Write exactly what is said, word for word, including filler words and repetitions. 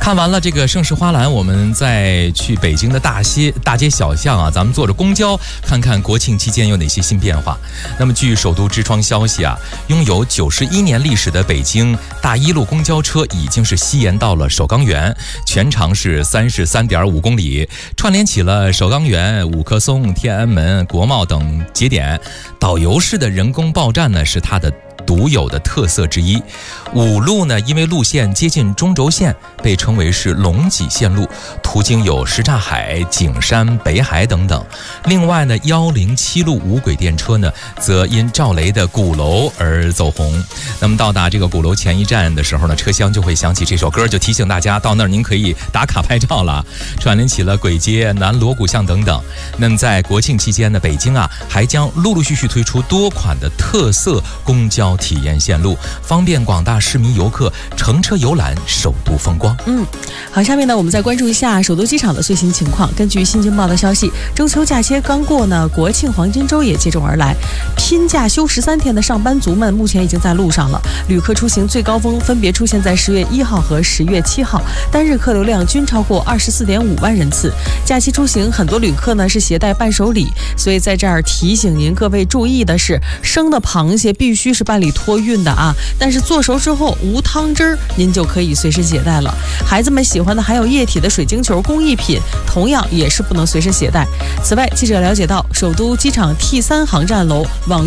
看完了这个盛世花篮，我们再去北京的大街大街小巷啊，咱们坐着公交看看国庆期间有哪些新变化。那么据首都之窗消息啊，拥有九十一年历史的北京大一路公交车已经是西延到了首钢园，全长是三十三点五公里，串联起了首钢园、五棵松、天安门、国贸等节点。导游式的人工报站呢，是它的独有的特色之一。五路呢，因为路线接近中轴线，被称为是龙脊线路，途经有什刹海、景山、北海等等。另外呢，一零七路无轨电车呢，则因赵雷的鼓楼而走红。那么到达这个鼓楼前一站的时候呢，车厢就会响起这首歌，就提醒大家到那儿您可以打卡拍照了。串联起了簋街、南锣鼓巷等等。那么在国庆期间呢，北京啊还将陆陆续续推出多款的特色公交体验线路，方便广大市民游客乘车游览首都风光。 嗯，好，下面呢，我们再关注一下首都机场的最新情况。根据新京报的消息，中秋假期刚过呢，国庆黄金周也接踵而来，拼假休十三天的上班族们目前已经在路上了。旅客出行最高峰分别出现在十月一号和十月七号，单日客流量均超过二十四点五万人次。假期出行，很多旅客呢是携带伴手礼，所以在这儿提醒您各位注意的是，生的螃蟹必须是办理托运的啊，但是做熟之后无汤汁儿，您就可以随身携带了。孩子们喜欢的含有液体的水晶球工艺品，同样也是不能随身携带。此外，记者了解到，首都机场 T 三航站楼往